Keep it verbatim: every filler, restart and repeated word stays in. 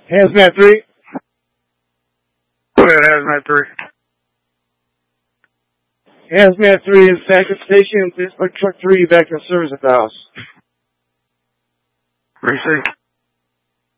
Hazmat three. Go ahead, Hazmat three. Hazmat three is Sackett Station. Please put truck three back in service at the house. Three C.